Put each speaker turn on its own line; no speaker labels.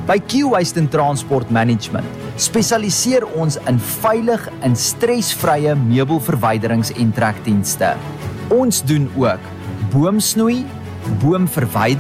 By Q-Waste and Transport Management spesialiseer ons in veilig en stresvrye meubelverwyderings- en trekdienste. Ons doen ook boomsnoei, boomverwydering